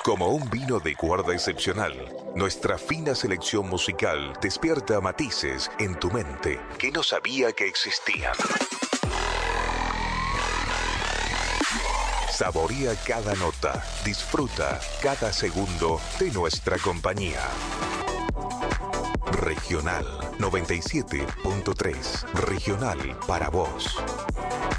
Como un vino de guarda excepcional, nuestra fina selección musical despierta matices en tu mente que no sabía que existían. Saborea cada nota, disfruta cada segundo de nuestra compañía. Regional 97.3, regional para vos.